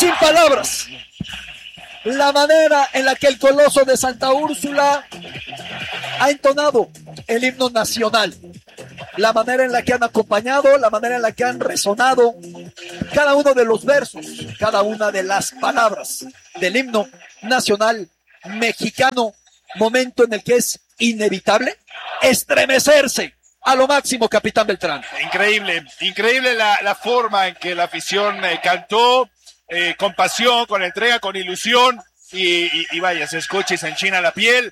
Sin palabras, la manera en la que el Coloso de Santa Úrsula ha entonado el himno nacional, la manera en la que han acompañado, la manera en la que han resonado cada uno de los versos, cada una de las palabras del himno nacional mexicano, momento en el que es inevitable estremecerse a lo máximo, capitán Beltrán. Increíble la forma en que la afición cantó, con pasión, con entrega, con ilusión, y vaya, se escucha y se enchina la piel.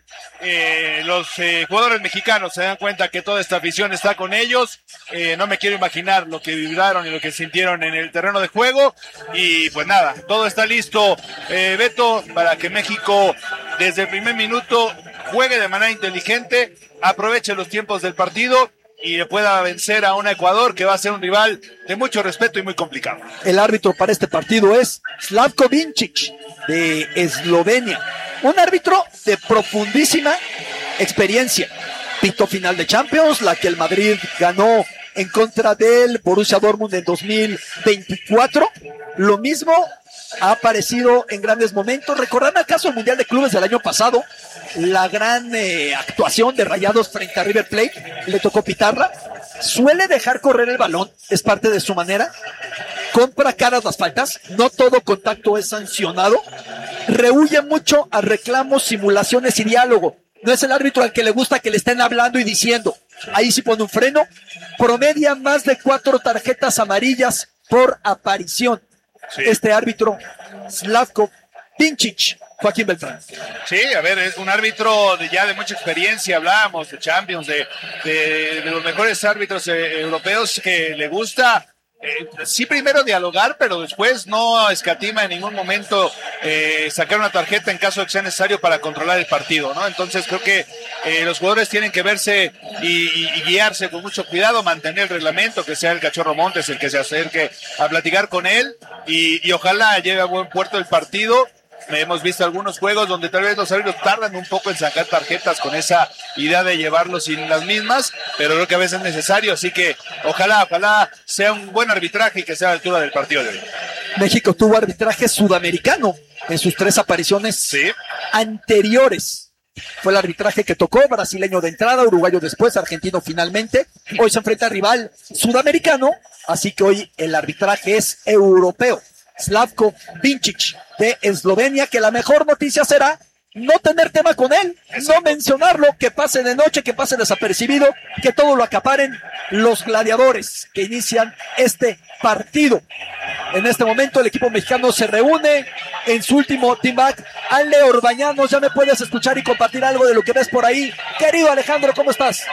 Los jugadores mexicanos se dan cuenta que toda esta afición está con ellos. No me quiero imaginar lo que vibraron y lo que sintieron en el terreno de juego, y pues nada, todo está listo, Beto, para que México desde el primer minuto juegue de manera inteligente, aproveche los tiempos del partido y pueda vencer a un Ecuador que va a ser un rival de mucho respeto y muy complicado. El árbitro para este partido es Slavko Vincic, de Eslovenia. Un árbitro de profundísima experiencia. Pitó final de Champions, la que el Madrid ganó en contra del Borussia Dortmund en 2024. Lo mismo ha aparecido en grandes momentos. ¿Recordarán acaso el Mundial de Clubes del año pasado? La gran actuación de Rayados frente a River Plate. Le tocó pitarla. Suele dejar correr el balón, es parte de su manera. Compra caras las faltas. No todo contacto es sancionado. Rehuye mucho a reclamos, simulaciones y diálogo. No es el árbitro al que le gusta que le estén hablando y diciendo. Ahí sí pone un freno. Promedia más de 4 tarjetas amarillas por aparición. Sí. Este árbitro, Slavko Vincic, Joaquín Beltrán. Sí, a ver, es un árbitro ya de mucha experiencia. Hablábamos de Champions, de los mejores árbitros europeos, que le gusta sí primero dialogar, pero después no escatima en ningún momento sacar una tarjeta en caso de que sea necesario para controlar el partido, ¿no? Entonces creo que los jugadores tienen que verse y guiarse con mucho cuidado, mantener el reglamento, que sea el Cachorro Montes el que se acerque a platicar con él, y ojalá lleve a buen puerto el partido. Hemos visto algunos juegos donde tal vez los árbitros tardan un poco en sacar tarjetas con esa idea de llevarlos sin las mismas, pero creo que a veces es necesario, así que ojalá sea un buen arbitraje y que sea a la altura del partido de hoy. México tuvo arbitraje sudamericano en sus 3 apariciones anteriores. Fue el arbitraje que tocó, brasileño de entrada, uruguayo después, argentino finalmente. Hoy se enfrenta al rival sudamericano, así que hoy el arbitraje es europeo. Slavko Vincic de Eslovenia, que la mejor noticia será no tener tema con él, no mencionarlo, que pase de noche, que pase desapercibido, que todo lo acaparen los gladiadores que inician este partido. En este momento el equipo mexicano se reúne en su último team back. Ale Orbañanos, ya me puedes escuchar y compartir algo de lo que ves por ahí. Querido Alejandro, ¿cómo estás?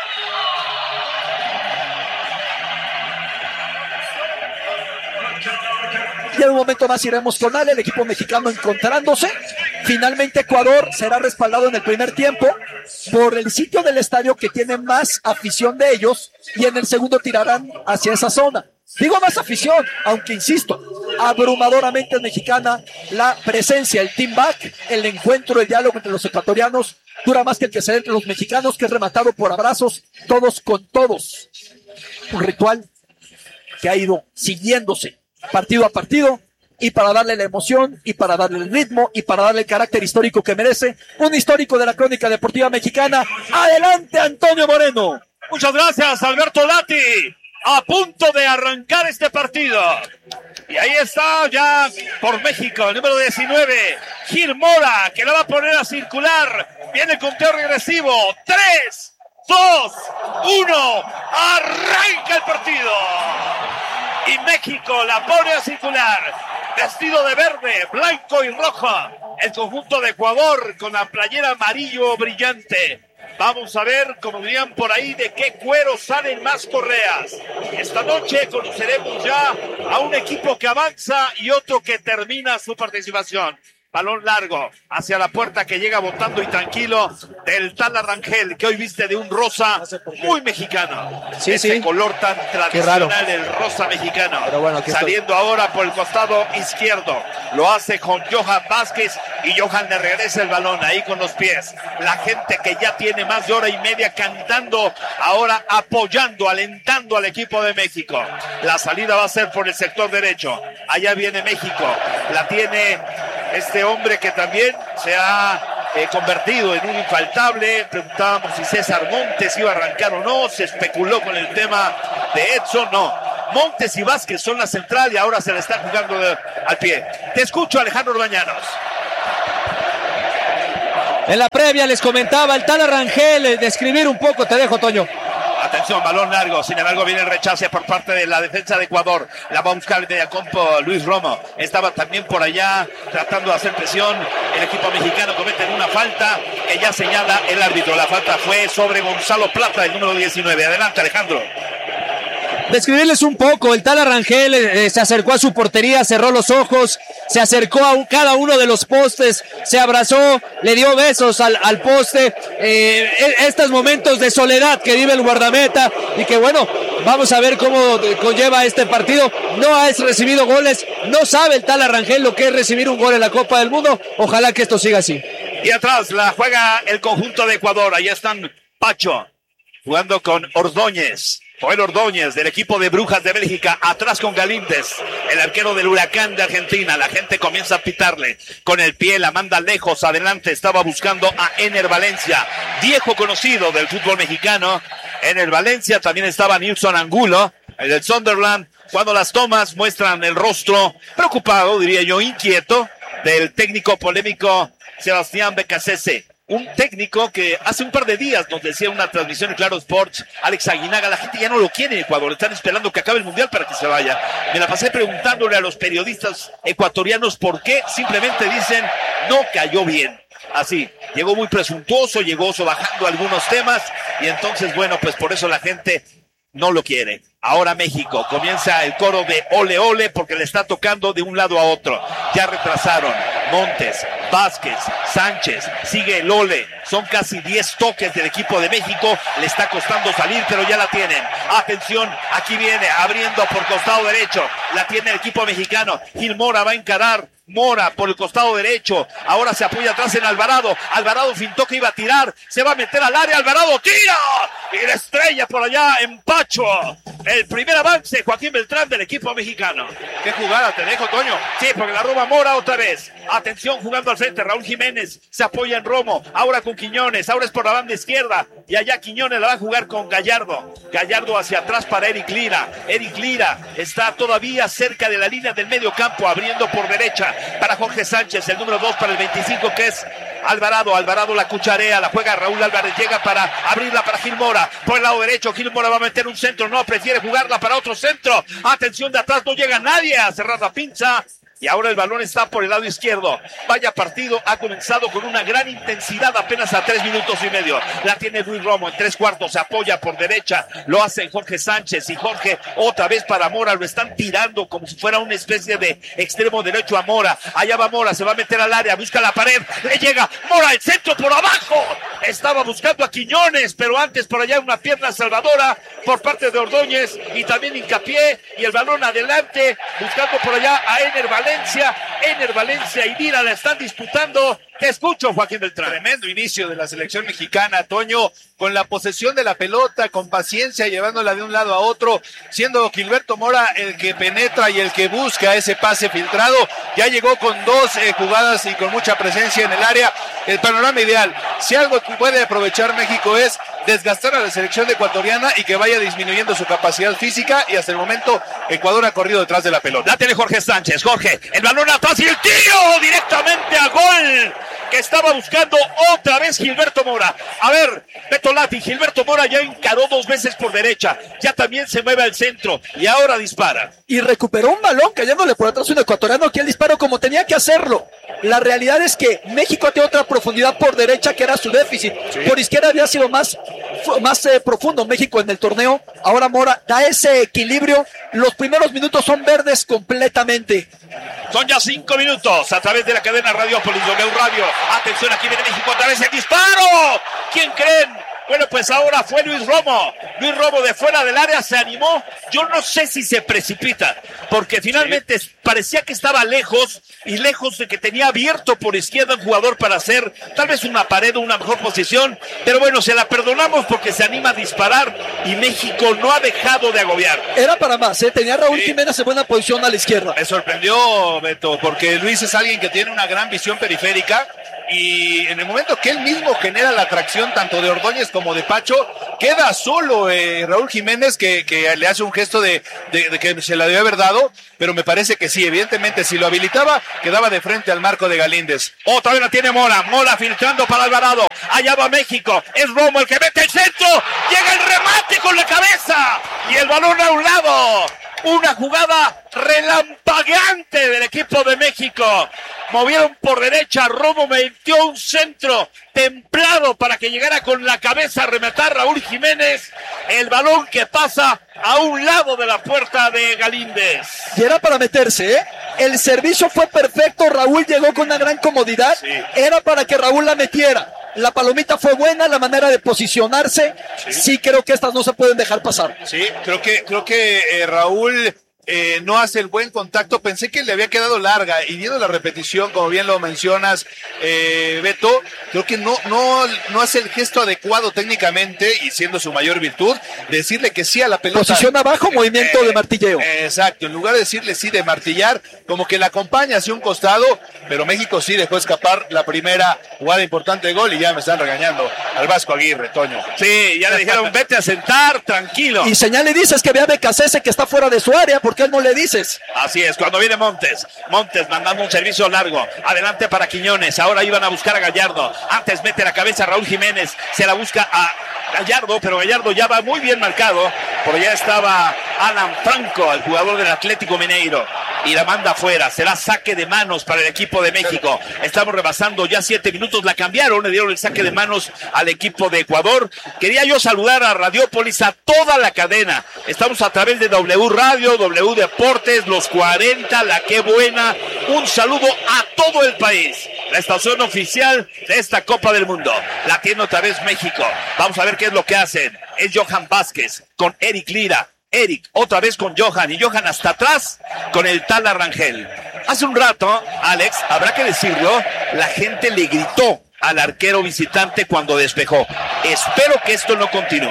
Y en un momento más iremos con Ale, el equipo mexicano encontrándose. Finalmente Ecuador será respaldado en el primer tiempo por el sitio del estadio que tiene más afición de ellos, y en el segundo tirarán hacia esa zona. Digo más afición, aunque insisto, abrumadoramente mexicana la presencia, el team back, el encuentro, el diálogo entre los ecuatorianos dura más que el que se da entre los mexicanos, que es rematado por abrazos, todos con todos. Un ritual que ha ido siguiéndose partido a partido, y para darle la emoción, y para darle el ritmo, y para darle el carácter histórico que merece, un histórico de la crónica deportiva mexicana. Adelante, Antonio Moreno. Muchas gracias, Alberto Lati. A punto de arrancar este partido. Y ahí está ya por México, el número 19, Gil Mora, que la va a poner a circular. Viene el conteo regresivo. 3, 2, 1. Arranca el partido. Y México la pone a circular, vestido de verde, blanco y rojo, el conjunto de Ecuador con la playera amarillo brillante. Vamos a ver, como dirían por ahí, de qué cuero salen más correas. Esta noche conoceremos ya a un equipo que avanza y otro que termina su participación. Balón largo hacia la puerta que llega botando y tranquilo del Tala Rangel, que hoy viste de un rosa muy mexicano. Sí, ese sí. color tan tradicional, el rosa mexicano. Pero bueno, saliendo ahora por el costado izquierdo. Lo hace con Johan Vázquez y Johan le regresa el balón ahí con los pies. La gente que ya tiene más de hora y media cantando, ahora apoyando, alentando al equipo de México. La salida va a ser por el sector derecho. Allá viene México. La tiene este hombre que también se ha convertido en un infaltable. Preguntábamos si César Montes iba a arrancar o no. Se especuló con el tema de Edson. No, Montes y Vázquez son la central y ahora se le está jugando al pie. Te escucho, Alejandro Orbañanos. En la previa les comentaba el Tala Rangel, describir un poco, te dejo, Toño. Atención, balón largo, sin embargo viene el rechace por parte de la defensa de Ecuador. La va a buscar el mediacampo Luis Romo. Estaba también por allá tratando de hacer presión. El equipo mexicano comete una falta que ya señala el árbitro. La falta fue sobre Gonzalo Plata, el número 19. Adelante, Alejandro. Describirles un poco, el Tala Rangel se acercó a su portería, cerró los ojos, se acercó a cada uno de los postes, se abrazó, le dio besos al poste. Estos momentos de soledad que vive el guardameta y que bueno, vamos a ver cómo conlleva este partido. No ha recibido goles, no sabe el Tala Rangel lo que es recibir un gol en la Copa del Mundo. Ojalá que esto siga así. Y atrás la juega el conjunto de Ecuador. Ahí están Pacho jugando con Ordóñez. Joel Ordóñez del equipo de Brujas de Bélgica, atrás con Galíndez, el arquero del Huracán de Argentina. La gente comienza a pitarle con el pie, la manda lejos, adelante, estaba buscando a Ener Valencia, viejo conocido del fútbol mexicano. Ener Valencia, también estaba Nilson Angulo, el del Sunderland. Cuando las tomas muestran el rostro preocupado, diría yo, inquieto, del técnico polémico Sebastián Becasese. Un técnico que hace un par de días nos decía una transmisión en Claro Sports, Alex Aguinaga, la gente ya no lo quiere en Ecuador, están esperando que acabe el Mundial para que se vaya. Me la pasé preguntándole a los periodistas ecuatorianos por qué, simplemente dicen, no cayó bien. Así, llegó muy presuntuoso, llegó bajando algunos temas, y entonces, bueno, pues por eso la gente no lo quiere. Ahora México, comienza el coro de ole ole porque le está tocando de un lado a otro. Ya retrasaron Montes, Vázquez, Sánchez, sigue el ole. Son casi 10 toques del equipo de México. Le está costando salir, pero ya la tienen. Atención, aquí viene abriendo por costado derecho. La tiene el equipo mexicano. Gil Mora va a encarar. Mora por el costado derecho. Ahora se apoya atrás en Alvarado. Alvarado fintó que iba a tirar. Se va a meter al área. Alvarado tira. Y la estrella por allá en Pacho. El primer avance, Joaquín Beltrán del equipo mexicano. Qué jugada, te dejo, Toño. Sí, porque la roba Mora otra vez. Atención, jugando al frente, Raúl Jiménez se apoya en Romo, ahora con Quiñones, ahora es por la banda izquierda, y allá Quiñones la va a jugar con Gallardo. Gallardo hacia atrás para Eric Lira. Eric Lira está todavía cerca de la línea del medio campo, abriendo por derecha para Jorge Sánchez, el número 2 para el 25, que es Alvarado. Alvarado la cucharea, la juega Raúl Álvarez, llega para abrirla para Gil Mora, por el lado derecho. Gil Mora va a meter un centro, no, prefiere jugarla para otro centro. Atención, de atrás no llega nadie a cerrar la pinza. Y ahora el balón está por el lado izquierdo. Vaya partido, ha comenzado con una gran intensidad apenas a 3 minutos y medio. La tiene Luis Romo en 3/4, se apoya por derecha, lo hace Jorge Sánchez y Jorge otra vez para Mora. Lo están tirando como si fuera una especie de extremo derecho a Mora. Allá va Mora, se va a meter al área, busca la pared, le llega Mora, el centro por abajo. Estaba buscando a Quiñones, pero antes por allá una pierna salvadora por parte de Ordóñez y también hincapié y el balón adelante, buscando por allá a Ener Valencia y Lira la están disputando. Te escucho, Joaquín Beltrán. Tremendo inicio de la selección mexicana, Toño, con la posesión de la pelota, con paciencia, llevándola de un lado a otro, siendo Gilberto Mora el que penetra y el que busca ese pase filtrado. Ya llegó con 2 jugadas y con mucha presencia en el área. El panorama ideal. Si algo puede aprovechar México es desgastar a la selección ecuatoriana y que vaya disminuyendo su capacidad física, y hasta el momento Ecuador ha corrido detrás de la pelota. La tiene Jorge Sánchez. Jorge, el balón atrás y el tiro directamente a gol que estaba buscando otra vez Gilberto Mora. A ver, Beto Lati, Gilberto Mora ya encaró 2 veces por derecha, ya también se mueve al centro y ahora dispara. Y recuperó un balón cayéndole por atrás un ecuatoriano, que él disparó como tenía que hacerlo. La realidad es que México tiene otra profundidad por derecha que era su déficit. Sí. Por izquierda había sido más profundo México en el torneo. Ahora Mora da ese equilibrio. Los primeros minutos son verdes completamente. Son ya 5 minutos a través de la cadena Radiopolis W Radio. Atención, aquí viene México otra vez el disparo. ¿Quién creen? Bueno, pues ahora fue Luis Romo. Luis Romo de fuera del área se animó. Yo no sé si se precipita, porque finalmente parecía que estaba lejos y lejos de que tenía abierto por izquierda un jugador para hacer tal vez una pared o una mejor posición. Pero bueno, se la perdonamos porque se anima a disparar y México no ha dejado de agobiar. Era para más, tenía Raúl Jiménez en buena posición a la izquierda. Me sorprendió, Beto, porque Luis es alguien que tiene una gran visión periférica. Y en el momento que él mismo genera la atracción tanto de Ordóñez como de Pacho, queda solo Raúl Jiménez que le hace un gesto de que se la debe haber dado, pero me parece que sí, evidentemente si lo habilitaba, quedaba de frente al marco de Galíndez. Otra vez la tiene Mora filtrando para Alvarado, allá va México, es Romo el que mete el centro, llega el remate con la cabeza y el balón a un lado. Una jugada relampagueante del equipo de México. Movieron por derecha, Romo metió un centro templado para que llegara con la cabeza a rematar Raúl Jiménez. El balón que pasa a un lado de la puerta de Galíndez. Y era para meterse, El servicio fue perfecto, Raúl llegó con una gran comodidad. Sí. Era para que Raúl la metiera. La palomita fue buena, la manera de posicionarse. Sí, creo que estas no se pueden dejar pasar. Sí, creo que Raúl no hace el buen contacto. Pensé que le había quedado larga y viendo la repetición, como bien lo mencionas, Beto, creo que no hace el gesto adecuado técnicamente y siendo su mayor virtud, decirle que sí a la pelota. Posición abajo, movimiento de martilleo. Exacto, en lugar de decirle sí de martillar, como que la acompaña hacia un costado, pero México sí dejó escapar la primera jugada importante de gol y ya me están regañando al Vasco Aguirre, Toño. Sí, ya le dijeron vete a sentar, tranquilo. Y señal le dices que vea Becasese que está fuera de su área, ¿por qué no le dices? Así es, cuando viene Montes mandando un servicio largo, adelante para Quiñones, ahora iban a buscar a Gallardo, antes mete la cabeza Raúl Jiménez, se la busca a Gallardo, pero Gallardo ya va muy bien marcado, por allá estaba Alan Franco, el jugador del Atlético Mineiro, y la manda afuera, será saque de manos para el equipo de México. Estamos rebasando ya 7 minutos, la cambiaron, le dieron el saque de manos al equipo de Ecuador. Quería yo saludar a Radiopolis, a toda la cadena, estamos a través de W Radio, W Deportes, los 40, la que buena, un saludo a todo el país, la estación oficial de esta Copa del Mundo, la tiene otra vez México. Vamos a ver qué es lo que hacen. Es Johan Vázquez con Eric Lira. Eric otra vez con Johan y Johan hasta atrás con el Tala Rangel. Hace un rato, Alex, habrá que decirlo, la gente le gritó al arquero visitante cuando despejó. Espero que esto no continúe.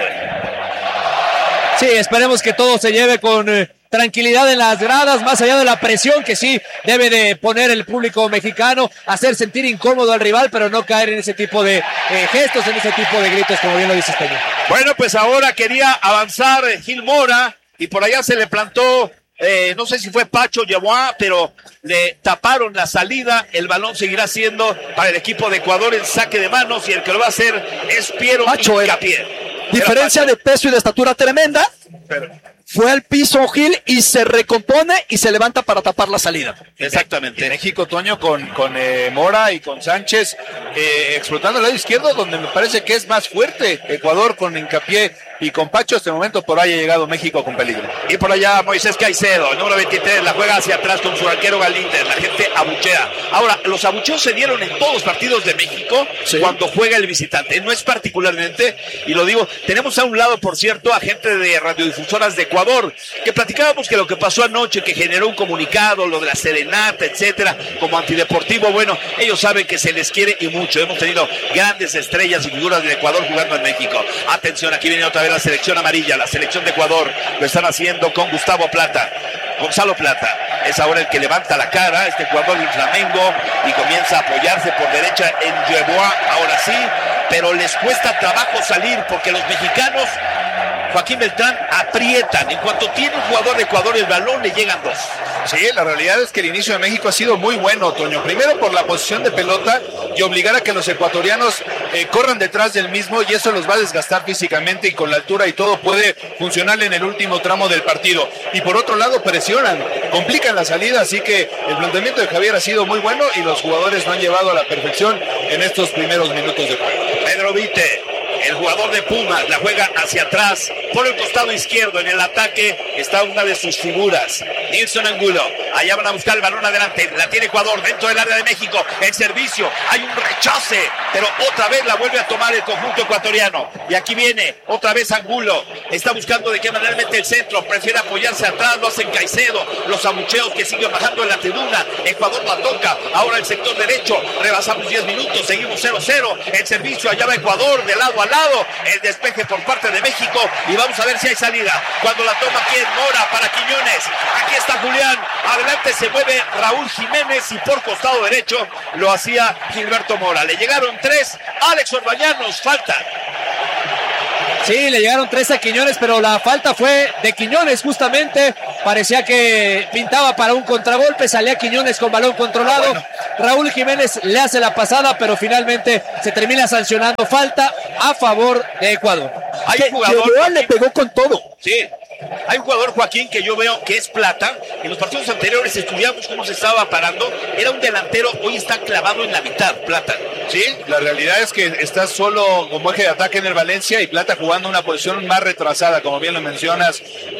Sí, esperemos que todo se lleve con tranquilidad en las gradas, más allá de la presión que sí debe de poner el público mexicano, hacer sentir incómodo al rival, pero no caer en ese tipo de gestos, en ese tipo de gritos, como bien lo dice Peña. Bueno, pues ahora quería avanzar Gil Mora y por allá se le plantó, no sé si fue Pacho Yaboá, pero le taparon la salida. El balón seguirá siendo para el equipo de Ecuador en saque de manos y el que lo va a hacer es Piero Hincapié. Diferencia de peso y de estatura tremenda. Fue al piso Gil y se recompone y se levanta para tapar la salida. Exactamente. México, Toño, con Mora y con Sánchez explotando el lado izquierdo, donde me parece que es más fuerte Ecuador con Hincapié y con Pacho. Hasta el momento por ahí ha llegado México con peligro. Y por allá Moisés Caicedo, el número 23, la juega hacia atrás con su arquero Galíndez. La gente abuchea. Ahora, los abucheos se dieron en todos los partidos de México cuando juega el visitante. No es particularmente, y lo digo, tenemos a un lado, por cierto, a gente de radiodifusoras de Ecuador, que platicábamos que lo que pasó anoche, que generó un comunicado, lo de la serenata, etcétera, como antideportivo. Bueno, ellos saben que se les quiere y mucho. Hemos tenido grandes estrellas y figuras de Ecuador jugando en México. Atención, aquí viene otra vez la selección amarilla, la selección de Ecuador. Lo están haciendo con Gonzalo Plata. Es ahora el que levanta la cara, este jugador del Flamengo, y comienza a apoyarse por derecha en Yeboah, ahora sí, pero les cuesta trabajo salir porque los mexicanos, Joaquín Beltrán, aprietan. En cuanto tiene un jugador de Ecuador el balón, le llegan dos. Sí, la realidad es que el inicio de México ha sido muy bueno, Toño. Primero por la posición de pelota y obligar a que los ecuatorianos corran detrás del mismo, y eso los va a desgastar físicamente, y con la altura y todo puede funcionar en el último tramo del partido. Y por otro lado presionan, complican la salida, así que el planteamiento de Javier ha sido muy bueno y los jugadores lo han llevado a la perfección en estos primeros minutos de juego. Pedro Vite, el jugador de Pumas, la juega hacia atrás, por el costado izquierdo. En el ataque está una de sus figuras, Nilson Angulo. Allá van a buscar el balón adelante, la tiene Ecuador dentro del área de México. El servicio, hay un rechace, pero otra vez la vuelve a tomar el conjunto ecuatoriano. Y aquí viene otra vez Angulo, está buscando de qué manera mete el centro, prefiere apoyarse atrás, lo hacen Caicedo, los abucheos que siguen bajando en la tribuna. Ecuador la toca, ahora el sector derecho, rebasamos 10 minutos, seguimos 0-0, el servicio, allá va Ecuador, de lado a lado, el despeje por parte de México, y vamos a ver si hay salida. Cuando la toma aquí en Mora para Quiñones, aquí está Julián, adelante se mueve Raúl Jiménez, y por costado derecho lo hacía Gilberto Mora. Le llegaron 3, Alex Orbañanos, falta. Sí, le llegaron 3 a Quiñones, pero la falta fue de Quiñones justamente. Parecía que pintaba para un contragolpe, salía Quiñones con balón controlado. Bueno. Raúl Jiménez le hace la pasada, pero finalmente se termina sancionando falta a favor de Ecuador. Hay un jugador le pegó con todo. Sí. Hay un jugador, Joaquín, que yo veo que es Plata. En los partidos anteriores estudiamos cómo se estaba parando. Era un delantero, hoy está clavado en la mitad, Plata. Sí, la realidad es que está solo como eje de ataque en el Valencia, y Plata jugando una posición más retrasada, como bien lo mencionas,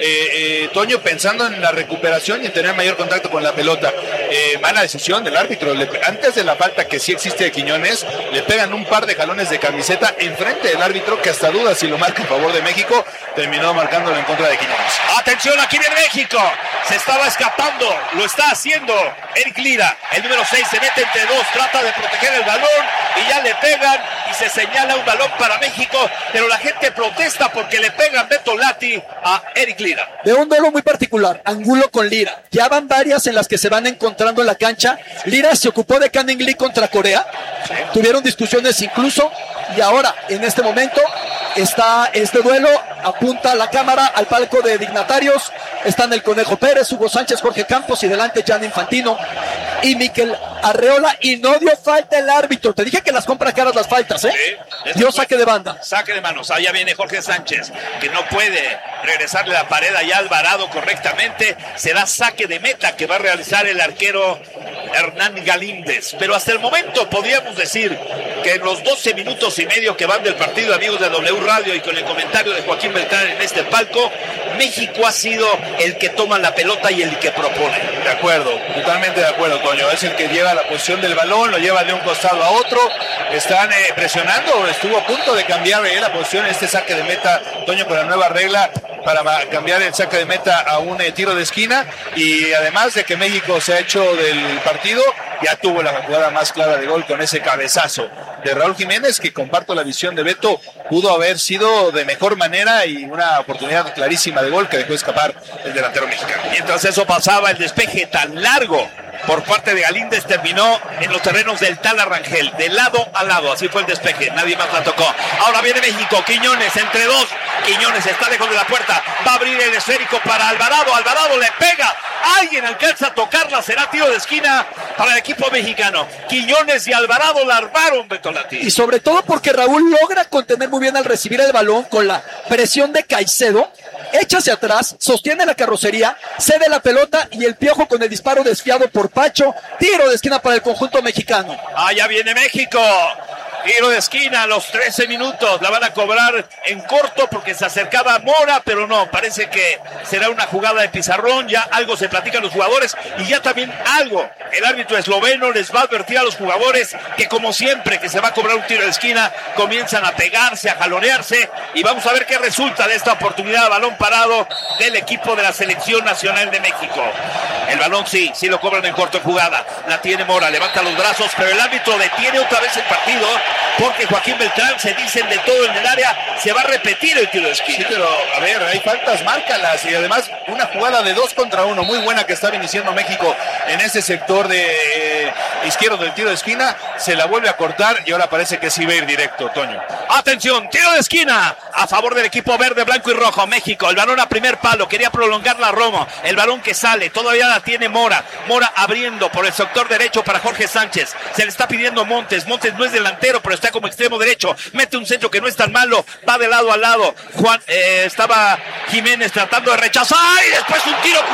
Toño, pensando en la recuperación y en tener mayor contacto con la pelota. Mala decisión del árbitro. Antes de la falta que sí existe de Quiñones, le pegan un par de jalones de camiseta enfrente del árbitro, que hasta duda si lo marca en favor de México, terminó marcándolo en contra de Quiñones. Atención, aquí viene México, se estaba escapando, lo está haciendo Eric Lira, el número 6 se mete entre dos, trata de proteger el balón y ya le pegan y se señala un balón para México, pero la gente protesta porque le pegan Beto Lati a Eric Lira. De un duelo muy particular, Angulo con Lira, ya van varias en las que se van encontrando en la cancha. Lira se ocupó de Canning Lee contra Corea, sí. Tuvieron discusiones incluso, y ahora en este momento está este duelo, apunta la cámara al palco de dignatarios, están el Conejo Pérez, Hugo Sánchez, Jorge Campos, y delante Jan Infantino y Miquel Arreola, y no dio falta el árbitro. Te dije que las compra caras las faltas, Sí, dio saque de banda. Saque de manos, allá viene Jorge Sánchez, que no puede regresarle la pared allá a Alvarado correctamente. Será saque de meta que va a realizar el arquero Hernán Galíndez. Pero hasta el momento podríamos decir que en los 12 minutos y medio que van del partido, amigos de W Radio, y con el comentario de Joaquín Beltrán en este palco, México ha sido el que toma la pelota y el que propone. De acuerdo, totalmente de acuerdo, Toño. Es el que lleva la posición del balón, lo lleva de un costado a otro. Están presionando, estuvo a punto de cambiar la posición en este saque de meta, Toño, con la nueva regla para cambiar el saque de meta a un tiro de esquina. Y además de que México se ha hecho del partido, ya tuvo la jugada más clara de gol con ese cabezazo de Raúl Jiménez, que comparto la visión de Beto, pudo haber sido de mejor manera y una oportunidad clarísima de gol que dejó escapar el delantero mexicano. Mientras eso pasaba, el despeje tan largo por parte de Galíndez terminó en los terrenos del Tala Rangel, de lado a lado, así fue el despeje, nadie más la tocó. Ahora viene México, Quiñones entre dos, Quiñones está lejos de la puerta, va a abrir el esférico para Alvarado, Alvarado le pega, alguien alcanza a tocarla, será tiro de esquina para el equipo mexicano. Quiñones y Alvarado la armaron, Beto Lati. Y sobre todo porque Raúl logra contener muy bien al recibir el balón con la presión de Caicedo, echa hacia atrás, sostiene la carrocería, cede la pelota, y el Piojo con el disparo desviado por Pacho, tiro de esquina para el conjunto mexicano. Allá viene México, tiro de esquina a los 13 minutos, la van a cobrar en corto porque se acercaba Mora, pero no, parece que será una jugada de pizarrón, ya algo se platican los jugadores, y ya también algo, el árbitro esloveno les va a advertir a los jugadores que, como siempre que se va a cobrar un tiro de esquina, comienzan a pegarse, a jalonearse, y vamos a ver qué resulta de esta oportunidad, balón parado del equipo de la Selección Nacional de México. El balón sí lo cobran en corto en jugada, la tiene Mora, levanta los brazos, pero el árbitro detiene otra vez el partido, porque Joaquín Beltrán se dicen de todo en el área, se va a repetir el tiro de esquina. Sí, pero a ver, hay faltas, márcalas, y además una jugada de 2 contra 1 muy buena que estaba iniciando México en ese sector de izquierdo del tiro de esquina, se la vuelve a cortar y ahora parece que sí va a ir directo, Toño. Atención, tiro de esquina a favor del equipo verde, blanco y rojo. México, el balón a primer palo, quería prolongarla Romo, el balón que sale, todavía la tiene Mora abriendo por el sector derecho para Jorge Sánchez, se le está pidiendo Montes no es delantero, pero está como extremo derecho, mete un centro que no es tan malo, va de lado a lado, estaba Jiménez tratando de rechazar, y después un tiro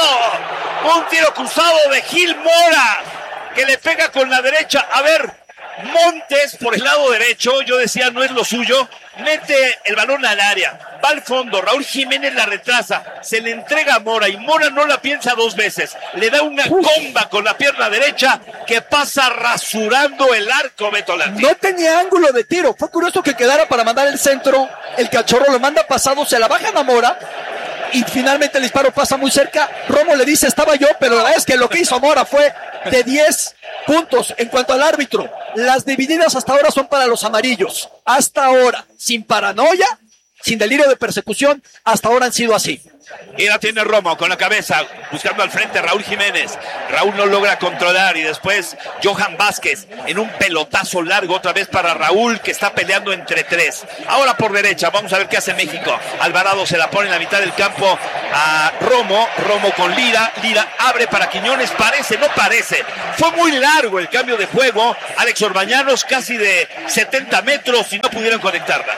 cruzado de Gil Mora, que le pega con la derecha. A ver, Montes por el lado derecho, yo decía no es lo suyo, mete el balón al área, va al fondo, Raúl Jiménez la retrasa, se le entrega a Mora y Mora no la piensa dos veces, le da una comba con la pierna derecha que pasa rasurando el arco, Beto Lati. No tenía ángulo de tiro, fue curioso que quedara para mandar el centro, el cachorro lo manda pasado, se la bajan a Mora y finalmente el disparo pasa muy cerca. Romo le dice estaba yo, pero la verdad es que lo que hizo Mora fue de 10 puntos. En cuanto al árbitro, las divididas hasta ahora son para los amarillos, hasta ahora, sin paranoia, sin delirio de persecución, hasta ahora han sido así. Y la tiene Romo con la cabeza, buscando al frente Raúl Jiménez. Raúl no logra controlar y después Johan Vázquez en un pelotazo largo otra vez para Raúl, que está peleando entre tres. Ahora por derecha, vamos a ver qué hace México. Alvarado se la pone en la mitad del campo a Romo con Lira abre para Quiñones, no parece. Fue muy largo el cambio de juego. Alex Orbañanos casi de 70 metros y no pudieron conectarla.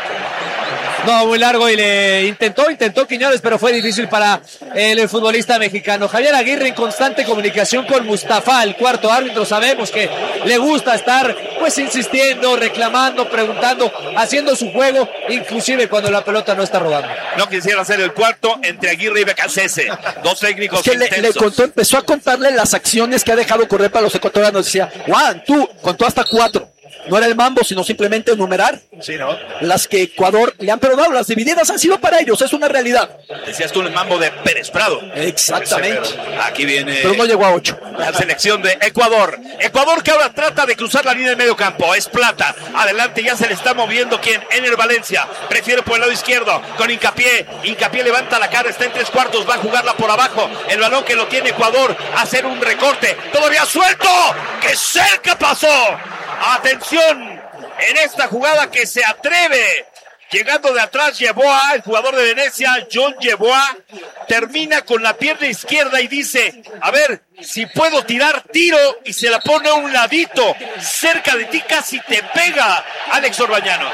No, muy largo y le intentó Quiñones, pero fue difícil para el futbolista mexicano. Javier Aguirre en constante comunicación con Mustafa, el cuarto árbitro. Sabemos que le gusta estar pues insistiendo, reclamando, preguntando, haciendo su juego, inclusive cuando la pelota no está rodando. No quisiera hacer el cuarto entre Aguirre y Becasese, dos técnicos es que empezó a contarle las acciones que ha dejado correr para los ecuatorianos. Decía, Juan, tú contó hasta 4. No era el mambo, sino simplemente enumerar las que Ecuador le han perdonado. Las divididas han sido para ellos, es una realidad. Decías tú el mambo de Pérez Prado. Exactamente. Aquí viene. Pero no llegó a 8. La selección de Ecuador. Ecuador que ahora trata de cruzar la línea de medio campo. Es Plata. Adelante ya se le está moviendo. ¿Quién? Ener Valencia. Prefiere por el lado izquierdo. Con Hincapié. Hincapié levanta la cara. Está en 3/4. Va a jugarla por abajo. El balón que lo tiene Ecuador. Hacer un recorte. Todavía suelto. ¡Qué cerca pasó! Atención en esta jugada que se atreve. Llegando de atrás Yeboah, el jugador de Venecia, John Yeboah, termina con la pierna izquierda y dice, a ver, si puedo tirar, tiro, y se la pone a un ladito, cerca de ti, casi te pega Alex Orbañanos.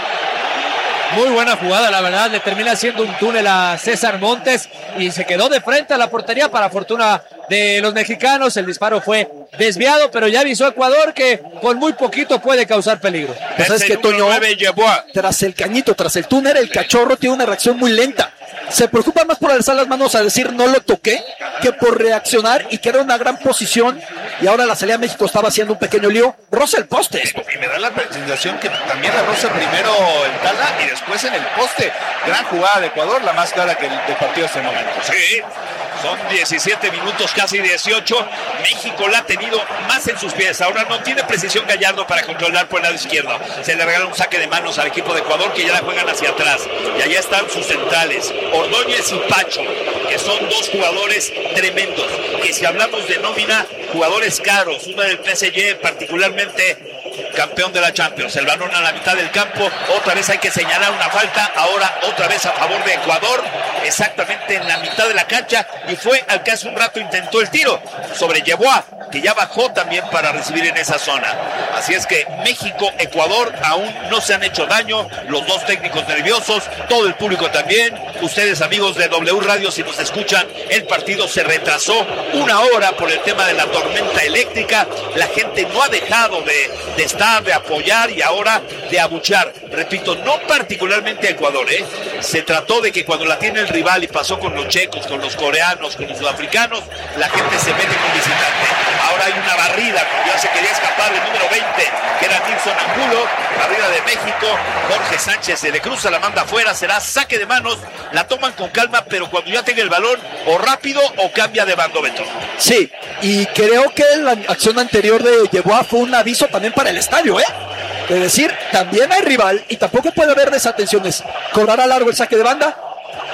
Muy buena jugada, la verdad, le termina haciendo un túnel a César Montes y se quedó de frente a la portería para fortuna de los mexicanos. El disparo fue desviado, pero ya avisó Ecuador que con muy poquito puede causar peligro. ¿Sabes qué, Toño? Tras el cañito, tras el túnel, el cachorro tiene una reacción muy lenta. Se preocupa más por alzar las manos a decir no lo toqué que por reaccionar y que era una gran posición. Y ahora la salida de México estaba haciendo un pequeño lío. Roza el poste. Y me da la sensación que también la roza primero el Tala y después en el poste. Gran jugada de Ecuador, la más clara que del partido hasta el momento. Sí, son 17 minutos, casi 18. México la ha tenido más en sus pies. Ahora no tiene precisión Gallardo para controlar por el lado izquierdo. Se le regala un saque de manos al equipo de Ecuador que ya la juegan hacia atrás. Y allá están sus centrales, Ordóñez y Pacho, que son dos jugadores tremendos. Que si hablamos de nómina, jugadores caros. Uno del PSG, particularmente campeón de la Champions. El balón a la mitad del campo. Otra vez hay que señalar una falta. Ahora otra vez a favor de Ecuador. Exactamente en la mitad de la cancha. Y fue al que hace un rato intentó el tiro sobre Yeboah, que ya bajó también para recibir en esa zona. Así es que México, Ecuador aún no se han hecho daño. Los dos técnicos nerviosos. Todo el público también. Ustedes, amigos de W Radio, si nos escuchan, el partido se retrasó 1 hora por el tema de la tormenta eléctrica. La gente no ha dejado de estar, de apoyar y ahora de abuchear. Repito, no particularmente a Ecuador, Se trató de que cuando la tiene el rival y pasó con los checos, con los coreanos, con los sudafricanos, la gente se mete con visitante. Ahora hay una barrida, ya se quería escapar el número 20, que era Nilson Angulo, barrida de México. Jorge Sánchez se le cruza, la manda afuera, será saque de manos, la toman con calma, pero cuando ya tenga el balón, o rápido o cambia de bando, Beto. Sí, y creo que la acción anterior de Yeboah fue un aviso también para el estadio, de decir, también hay rival y tampoco puede haber desatenciones. ¿Cobrará largo el saque de banda?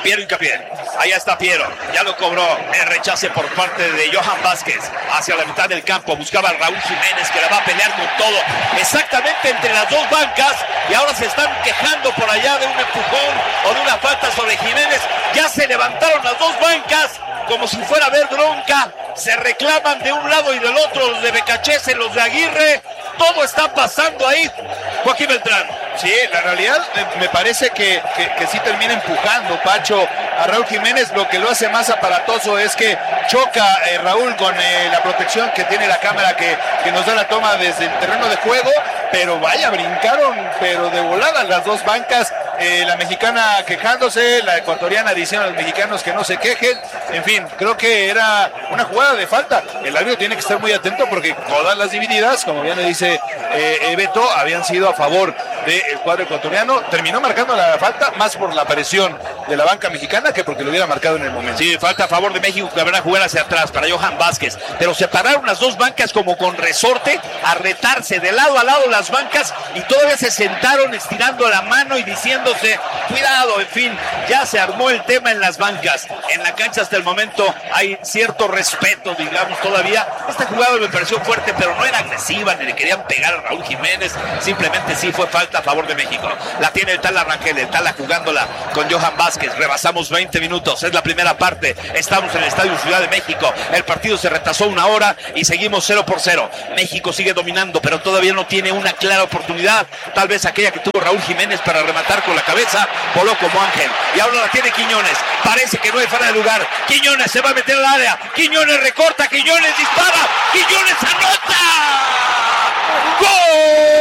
Piero Hincapié. Allá está Piero. Ya lo cobró. El rechace por parte de Johan Vázquez. Hacia la mitad del campo. Buscaba a Raúl Jiménez, que la va a pelear con todo. Exactamente entre las dos bancas. Y ahora se están quejando por allá de un empujón o de una falta sobre Jiménez. Ya se levantaron las dos bancas como si fuera a haber bronca. Se reclaman de un lado y del otro, los de Becachese, los de Aguirre. Todo está pasando ahí. Joaquín Beltrán. Sí, la realidad me parece que sí termina empujando Pacho a Raúl Jiménez. Lo que lo hace más aparatoso es que choca Raúl con la protección que tiene la cámara que nos da la toma desde el terreno de juego. Pero vaya, brincaron, pero de volada las dos bancas. La mexicana quejándose, la ecuatoriana diciendo a los mexicanos que no se quejen. En fin, creo que era una jugada de falta. El árbitro tiene que estar muy atento porque todas las divididas, como bien le dice Beto, habían sido a favor del cuadro ecuatoriano. Terminó marcando la falta más por la presión de la banca mexicana que porque lo hubiera marcado en el momento. Sí, falta a favor de México, que habrá jugar hacia atrás para Johan Vázquez. Pero separaron las dos bancas como con resorte a retarse de lado a lado las bancas y todavía se sentaron estirando la mano y diciéndose cuidado. En fin, ya se armó el tema en las bancas. En la cancha hasta el momento hay cierto respeto, digamos, todavía. Esta jugada me pareció fuerte, pero no era agresiva, ni le querían pegar a Raúl Jiménez. Simplemente sí fue falta a favor de México. La tiene el Tala Rangel, el Tala jugándola con Johan Vázquez. Rebasamos 20 minutos, es la primera parte. Estamos en el Estadio Ciudad de México. El partido se retrasó 1 hora y seguimos 0-0. México sigue dominando, pero todavía no tiene una clara oportunidad. Tal vez aquella que tuvo Raúl Jiménez para rematar con la cabeza, voló como ángel. Y ahora la tiene Quiñones. Parece que no hay fuera de lugar. Quiñones se va a meter al área. Quiñones recorta, Quiñones dispara. Quiñones anota. ¡Gol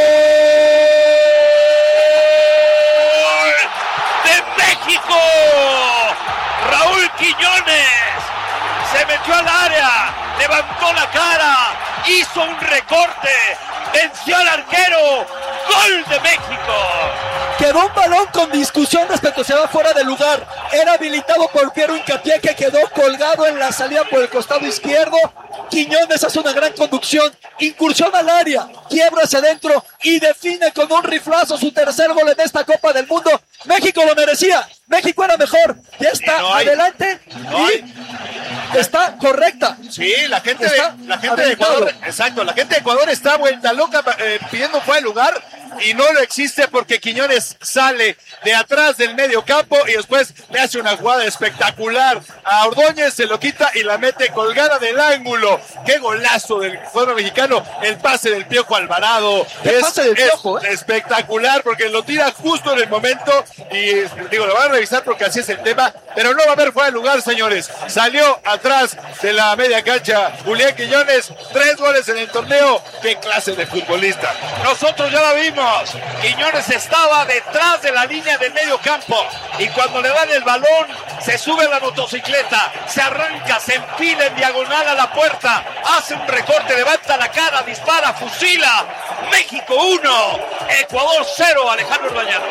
de México! Raúl Quiñones se metió al área, levantó la cara, hizo un recorte, venció al arquero. ¡Gol de México! Quedó un balón con discusión respecto si va fuera de lugar. Era habilitado por Piero Hincapié, que quedó colgado en la salida por el costado izquierdo. Quiñones hace una gran conducción, incursión al área, quiebra hacia adentro y define con un riflazo su tercer gol en esta Copa del Mundo. México lo merecía, México era mejor, ya está adelante y está correcta. Sí, la gente de Ecuador, exacto, la gente de Ecuador está vuelta loca pidiendo fuera de lugar. Y no lo existe porque Quiñones sale de atrás del medio campo y después le hace una jugada espectacular a Ordóñez, se lo quita y la mete colgada del ángulo. ¡Qué golazo del cuadro mexicano! El pase del Piojo Alvarado es espectacular porque lo tira justo en el momento y digo, lo van a revisar porque así es el tema, pero no va a haber fuera de lugar, señores. Salió atrás de la media cancha Julián Quiñones, 3 goles en el torneo. ¡Qué clase de futbolista! Nosotros ya la vimos. Quiñones estaba detrás de la línea del medio campo y cuando le dan el balón se sube a la motocicleta, se arranca, se enfila en diagonal a la puerta, hace un recorte, levanta la cara, dispara, fusila. México 1, Ecuador 0. Alejandro Orbañanos.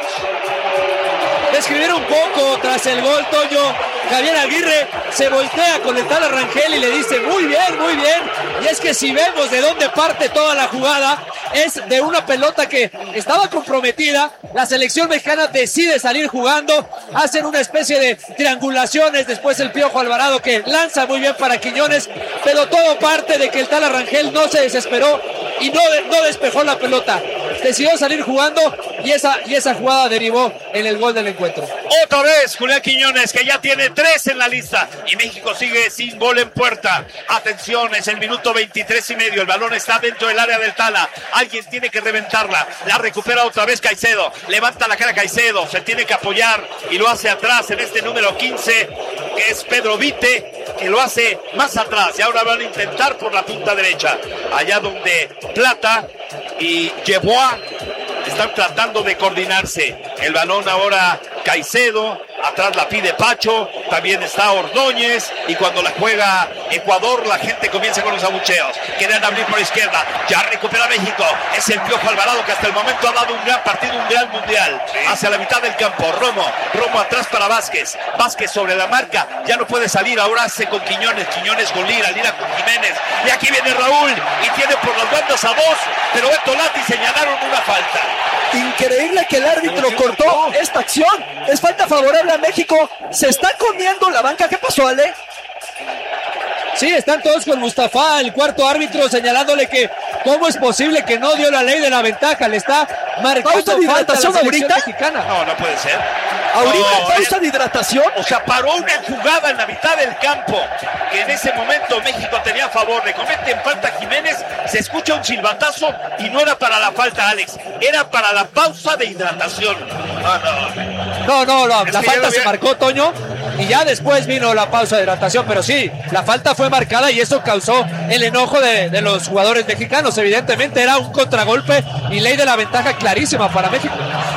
Describir un poco tras el gol, Toño. Javier Aguirre se voltea con el Tala Rangel y le dice muy bien, muy bien. Y es que si vemos de dónde parte toda la jugada, es de una pelota que estaba comprometida. La selección mexicana decide salir jugando, hacen una especie de triangulaciones, después el Piojo Alvarado que lanza muy bien para Quiñones, pero todo parte de que el Tala Rangel no se desesperó y no despejó la pelota. Decidió salir jugando y esa jugada derivó en el gol del encuentro. Otra vez Julián Quiñones, que ya tiene 3 en la lista y México sigue sin gol en puerta. Atención, es el minuto 23:30, el balón está dentro del área del Tala, alguien tiene que reventarla, la recupera otra vez Caicedo, levanta la cara Caicedo, se tiene que apoyar y lo hace atrás en este número 15 que es Pedro Vite, que lo hace más atrás y ahora van a intentar por la punta derecha, allá donde Plata y Yeboah están tratando de coordinarse. El balón ahora Caicedo, atrás la pide Pacho, también está Ordóñez y cuando la juega Ecuador la gente comienza con los abucheos, quieren abrir por izquierda, ya recupera México, es el Piojo Alvarado que hasta el momento ha dado un gran partido, un gran mundial, hacia la mitad del campo, Romo atrás para Vázquez sobre la marca, ya no puede salir, ahora hace con Quiñones con Lira con Jiménez y aquí viene Raúl y tiene por las bandas a 2, pero Beto Lati señalaron una falta. Increíble que el árbitro cortó esta acción. Es falta favorable ahora México se está comiendo la banca. ¿Qué pasó, Ale? Sí, están todos con Mustafa, el cuarto árbitro, señalándole que cómo es posible que no dio la ley de la ventaja. Le está marcando ¿Pausa de hidratación ahorita? Mexicana. No puede ser. ¿Ahorita pausa de hidratación? O sea, paró una jugada en la mitad del campo que en ese momento México tenía a favor. Le cometen falta a Jiménez, se escucha un silbatazo y no era para la falta, Alex. Era para la pausa de hidratación. No, Es la que falta ya se marcó, Toño, y ya después vino la pausa de hidratación, pero sí, la falta fue marcada y eso causó el enojo de los jugadores mexicanos. Evidentemente era un contragolpe y ley de la ventaja clarísima para México.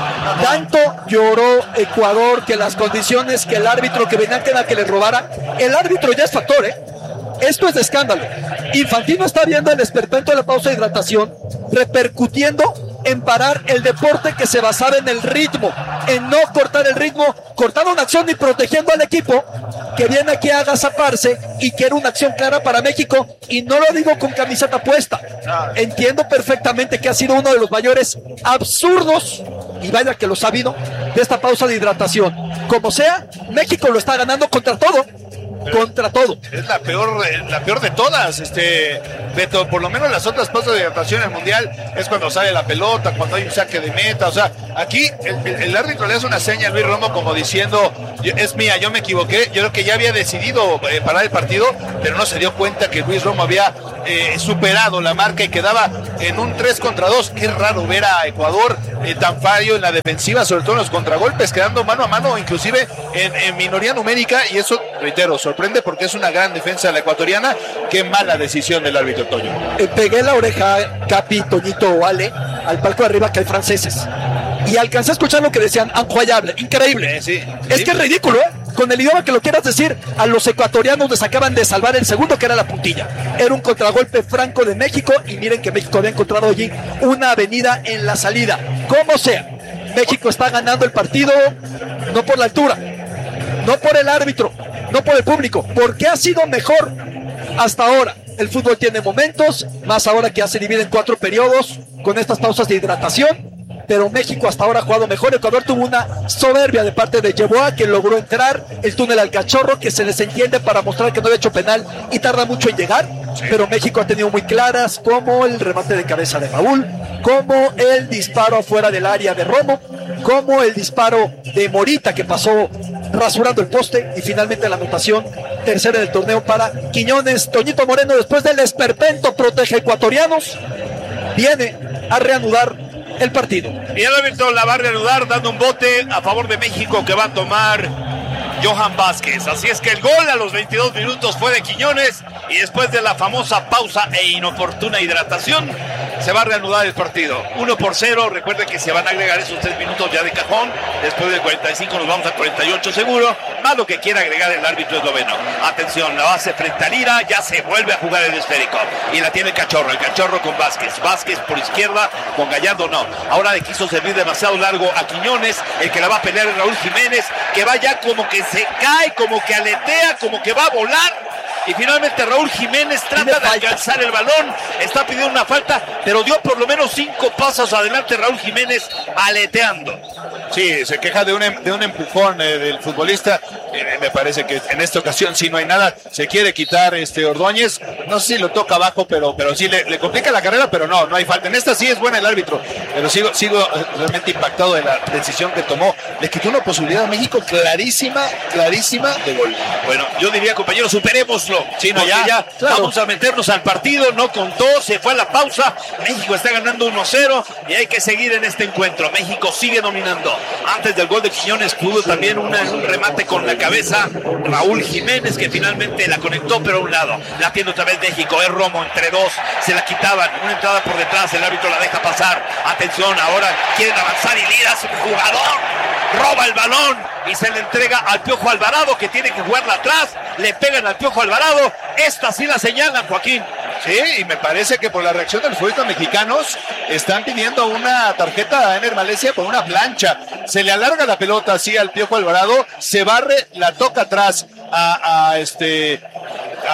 Tanto lloró Ecuador que las condiciones, que el árbitro, que venían que le robara. El árbitro ya es factor, ¿eh? Esto es de escándalo. Infantino está viendo el esperpento de la pausa de hidratación repercutiendo en parar el deporte que se basaba en el ritmo, en no cortar el ritmo, cortando una acción y protegiendo al equipo que viene aquí a agazaparse y que era una acción clara para México, y no lo digo con camiseta puesta. Entiendo perfectamente que ha sido uno de los mayores absurdos, y vaya que lo ha sabido, de esta pausa de hidratación. Como sea, México lo está ganando contra todo. Contra todo. Es la peor de todas, Beto. Por lo menos las otras pausas de hidratación en el Mundial es cuando sale la pelota, cuando hay un saque de meta. O sea, aquí el árbitro le hace una seña a Luis Romo como diciendo, es mía, yo me equivoqué. Yo creo que ya había decidido parar el partido, pero no se dio cuenta que Luis Romo había superado la marca y quedaba en un 3 contra 2. Qué raro ver a Ecuador tan fallo en la defensiva, sobre todo en los contragolpes, quedando mano a mano, inclusive en minoría numérica, y eso, reitero, sorprende porque es una gran defensa la ecuatoriana. Qué mala decisión del árbitro, Toño. Pegué la oreja, Capi, Toñito o Ale, al palco de arriba que hay franceses, y alcancé a escuchar lo que decían. Incroyable, increíble. Sí. Es que es ridículo, ¿eh? Con el idioma que lo quieras decir, a los ecuatorianos les acaban de salvar el segundo, que era la puntilla. Era un contragolpe franco de México, y miren que México había encontrado allí una avenida en la salida. Como sea, México está ganando el partido, no por la altura, no por el árbitro, no por el público, porque ha sido mejor hasta ahora. El fútbol tiene momentos, más ahora que ya se divide en 4 periodos con estas pausas de hidratación, pero México hasta ahora ha jugado mejor. Ecuador tuvo una soberbia de parte de Yeboah, que logró entrar el túnel al cachorro, que se les entiende para mostrar que no había hecho penal y tarda mucho en llegar, pero México ha tenido muy claras, como el remate de cabeza de Raúl, como el disparo afuera del área de Romo, como el disparo de Morita, que pasó rasurando el poste, y finalmente la anotación tercera del torneo para Quiñones. Toñito Moreno, después del esperpento protege ecuatorianos, viene a reanudar el partido. Y el árbitro la va a reanudar dando un bote a favor de México que va a tomar Johan Vázquez. Así es que el gol a los 22 minutos fue de Quiñones, y después de la famosa pausa e inoportuna hidratación se va a reanudar el partido. 1-0. Recuerden que se van a agregar esos 3 minutos ya de cajón. Después del 45 nos vamos a 48 seguro, más lo que quiera agregar el árbitro esloveno. Atención, la base frente a Lira, ya se vuelve a jugar el esférico y la tiene el Cachorro con Vázquez por izquierda, con Gallardo no. Ahora le quiso servir demasiado largo a Quiñones. El que la va a pelear es Raúl Jiménez, que va ya como que se cae, como que aletea, como que va a volar. Y finalmente Raúl Jiménez trata de alcanzar el balón, está pidiendo una falta, pero dio por lo menos 5 pasos adelante Raúl Jiménez aleteando. Sí, se queja de un empujón del futbolista. Me parece que en esta ocasión sí no hay nada. Se quiere quitar Ordóñez. No sé si lo toca abajo, pero sí le complica la carrera, pero no hay falta. En esta sí es buena el árbitro, pero sigo realmente impactado de la decisión que tomó. Le quitó una posibilidad a México clarísima de gol. Bueno, yo diría, compañeros, superémoslo. Sí, no, ya, claro. Vamos a meternos al partido, no contó, se fue a la pausa. México está ganando 1-0 y hay que seguir en este encuentro. México sigue dominando. Antes del gol de Quiñones pudo también un remate con la cabeza Raúl Jiménez, que finalmente la conectó, pero a un lado. La tiene otra vez México, es Romo entre dos, se la quitaban, una entrada por detrás, el árbitro la deja pasar. Atención, ahora quieren avanzar y Lira, su jugador, roba el balón y se le entrega al Piojo Alvarado, que tiene que jugarla atrás. Le pegan al Piojo Alvarado. Esta sí la señalan, Joaquín. Sí, y me parece que por la reacción de los futbolistas mexicanos están pidiendo una tarjeta a Ener Valencia por una plancha. Se le alarga la pelota así al Piojo Alvarado, se barre, la toca atrás a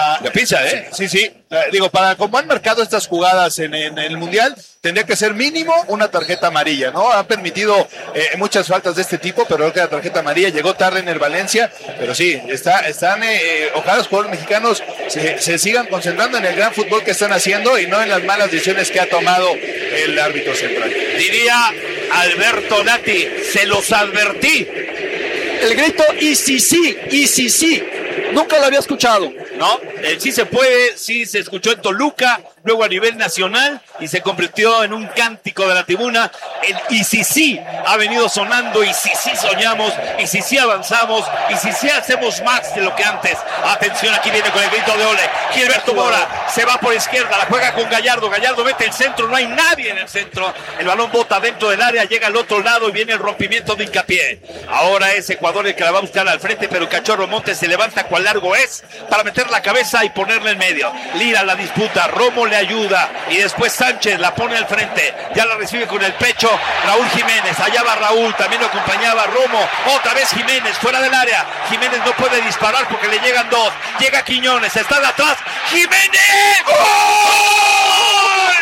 La pizza, ¿eh? Sí. Digo, para como han marcado estas jugadas en el Mundial, tendría que ser mínimo una tarjeta amarilla, ¿no? Han permitido muchas faltas de este tipo, pero creo que la tarjeta amarilla llegó tarde en el Valencia, pero sí, ojalá los jugadores mexicanos se sigan concentrando en el gran fútbol que están haciendo y no en las malas decisiones que ha tomado el árbitro central. Diría Alberto Nati, se los advertí. El grito, y sí, nunca lo había escuchado. ¿No? El sí se puede, sí se escuchó en Toluca, luego a nivel nacional y se convirtió en un cántico de la tribuna. El y si sí ha venido sonando, y si sí soñamos, y si sí avanzamos, y si sí hacemos más de lo que antes. Atención, aquí viene con el grito de Ole. Gilberto Mora se va por izquierda, la juega con Gallardo. Gallardo mete el centro, no hay nadie en el centro. El balón bota dentro del área, llega al otro lado y viene el rompimiento de Hincapié. Ahora es Ecuador el que la va a buscar al frente, pero Cachorro Montes se levanta cual largo es para meter la cabeza y ponerla en medio. Lira la disputa, Romo le ayuda y después Sánchez la pone al frente, ya la recibe con el pecho Raúl Jiménez, allá va Raúl, también lo acompañaba Romo, otra vez Jiménez fuera del área. Jiménez no puede disparar porque le llegan dos, llega Quiñones, está de atrás, Jiménez, ¡gol!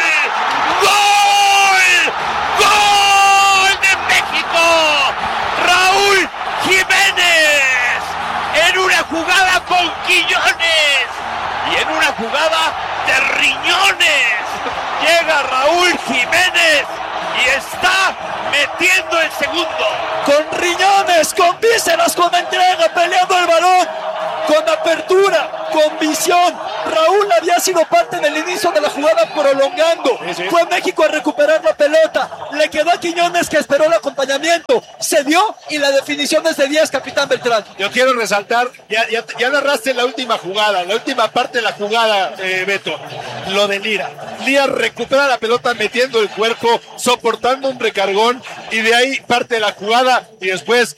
¡Gol! ¡Gol de México! Raúl Jiménez en una jugada con Quiñones y en una jugada de riñones. Llega Raúl Jiménez y está metiendo el segundo. Con riñones, con vísceras, con entrega, peleando el balón, con apertura, con visión. Raúl había sido parte del inicio de la jugada prolongando. Sí. Fue México a recuperar la pelota. Le quedó a Quiñones que esperó el acompañamiento. Se dio y la definición es de 10, capitán Beltrán. Yo quiero resaltar, ya narraste la última jugada, la última parte de la jugada, Beto, lo de Lira. Lira recupera la pelota metiendo el cuerpo, soportando un recargón y de ahí parte de la jugada y después